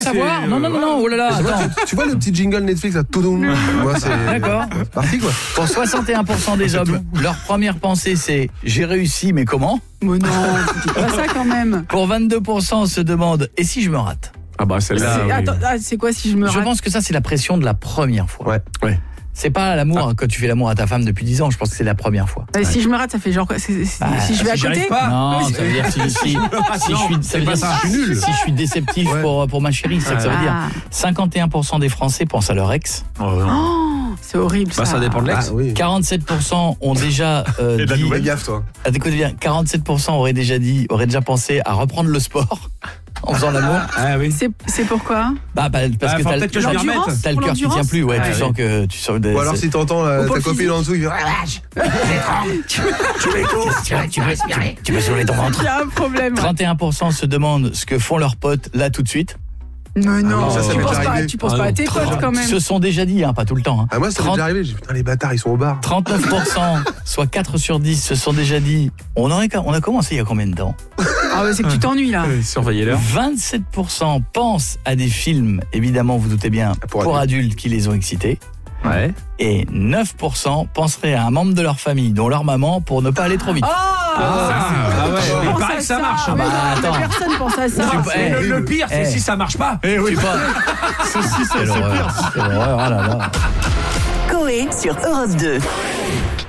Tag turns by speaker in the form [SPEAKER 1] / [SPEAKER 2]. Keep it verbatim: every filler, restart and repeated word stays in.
[SPEAKER 1] Savoir Non, non, non, non, oh là là, attends.
[SPEAKER 2] Tu, tu vois le petit jingle Netflix à tout Moi, c'est
[SPEAKER 1] D'accord.
[SPEAKER 2] parti quoi.
[SPEAKER 1] Pour soixante et un pour cent des hommes, leur première pensée c'est « j'ai réussi, mais comment ?»
[SPEAKER 3] Mais non, tu dis pas ça quand même.
[SPEAKER 1] Pour vingt-deux pour cent, on se demande « et si je me rate ?»
[SPEAKER 4] Ah bah celle-là.
[SPEAKER 3] C'est-
[SPEAKER 4] oui.
[SPEAKER 3] Attends, ah, c'est quoi si je me
[SPEAKER 1] Je
[SPEAKER 3] rate?
[SPEAKER 1] pense que ça, c'est la pression de la première fois.
[SPEAKER 2] Ouais.
[SPEAKER 4] Ouais.
[SPEAKER 1] C'est pas l'amour hein, quand tu fais l'amour à ta femme depuis dix ans, je pense que c'est la première fois.
[SPEAKER 3] Euh, Si je me rate, ça fait genre quoi? C'est- c'est-
[SPEAKER 1] Ah,
[SPEAKER 3] Si je vais à
[SPEAKER 4] si j'y
[SPEAKER 3] côté
[SPEAKER 4] arrive pas.
[SPEAKER 1] Non, ça veut dire si, si, si je suis, ça veut dire si je suis nul, si je suis déceptif
[SPEAKER 2] Ouais.
[SPEAKER 1] pour, pour ma chérie, c'est ça que ça veut dire.
[SPEAKER 3] Ah.
[SPEAKER 1] cinquante et un pour cent des Français pensent à leur ex.
[SPEAKER 4] Oh, non.
[SPEAKER 3] Oh, c'est horrible ça.
[SPEAKER 4] Bah ça dépend de
[SPEAKER 2] Ah
[SPEAKER 4] l'ex.
[SPEAKER 2] oui.
[SPEAKER 1] quarante-sept pour cent ont déjà euh,
[SPEAKER 4] Et de la
[SPEAKER 1] dit,
[SPEAKER 4] nouvelle.
[SPEAKER 2] Fais gaffe toi.
[SPEAKER 1] ah, écoutez bien, quarante-sept pour cent auraient déjà dit, auraient déjà pensé à reprendre le sport en faisant l'amour.
[SPEAKER 4] Ah oui.
[SPEAKER 3] C'est c'est pourquoi?
[SPEAKER 1] Bah, bah, parce
[SPEAKER 4] Ah,
[SPEAKER 1] que
[SPEAKER 4] faut
[SPEAKER 1] t'as
[SPEAKER 4] peut-être que je m'y remette.
[SPEAKER 3] L'endurance?
[SPEAKER 1] t'as le
[SPEAKER 3] Pour
[SPEAKER 1] cœur qui tient
[SPEAKER 3] l'endurance?
[SPEAKER 1] plus, ouais,
[SPEAKER 3] Ah,
[SPEAKER 1] tu
[SPEAKER 3] oui.
[SPEAKER 1] sens que tu sens des-
[SPEAKER 2] Ou alors
[SPEAKER 1] c'est-
[SPEAKER 2] si t'entends la-
[SPEAKER 3] Au
[SPEAKER 2] ta
[SPEAKER 3] pot
[SPEAKER 2] copine
[SPEAKER 3] physique.
[SPEAKER 2] en dessous qui fait
[SPEAKER 1] tu peux, tu peux, tu peux soulever ton ventre.
[SPEAKER 3] Il y a un problème.
[SPEAKER 1] trente et un pour cent se demandent ce que font leurs potes là tout de suite.
[SPEAKER 3] Mais non,
[SPEAKER 2] ça, ça
[SPEAKER 3] tu
[SPEAKER 2] m'est
[SPEAKER 3] penses
[SPEAKER 2] déjà
[SPEAKER 3] pas,
[SPEAKER 2] arrivé.
[SPEAKER 3] tu penses
[SPEAKER 4] Ah
[SPEAKER 3] pas à
[SPEAKER 4] non.
[SPEAKER 3] tes potes quand même.
[SPEAKER 1] Se sont déjà dit, hein, pas tout le temps. Hein.
[SPEAKER 2] Ah moi ça m'est
[SPEAKER 1] trente
[SPEAKER 2] déjà arrivé, j'ai dit putain les bâtards ils sont au bar.
[SPEAKER 1] trente-neuf pour cent, soit quatre sur dix, se sont déjà dit. On, aurait, on a commencé il y a combien de temps?
[SPEAKER 3] Ah ouais, c'est que tu t'ennuies là.
[SPEAKER 4] Euh, Surveillez l'heure.
[SPEAKER 1] vingt-sept pour cent pensent à des films, évidemment, vous doutez bien,
[SPEAKER 2] Pour
[SPEAKER 1] pour, adultes qui les ont excités.
[SPEAKER 4] Ouais.
[SPEAKER 1] Et neuf pour cent penseraient à un membre de leur famille, dont leur maman, pour ne pas aller trop vite.
[SPEAKER 3] Ah,
[SPEAKER 4] Ah ouais.
[SPEAKER 3] je
[SPEAKER 4] Il
[SPEAKER 3] pense
[SPEAKER 4] paraît
[SPEAKER 3] à
[SPEAKER 4] que ça marche.
[SPEAKER 3] Mais
[SPEAKER 1] Bah,
[SPEAKER 3] non, mais
[SPEAKER 1] attends.
[SPEAKER 3] personne pense à ça.
[SPEAKER 1] Tu-
[SPEAKER 4] Et
[SPEAKER 1] eh,
[SPEAKER 4] le, le pire, c'est
[SPEAKER 1] eh.
[SPEAKER 4] si ça marche pas.
[SPEAKER 1] Eh oui, pas. Ceci, c'est l'horreur. C'est l'horreur, oh là là.
[SPEAKER 5] Coé sur Europe deux.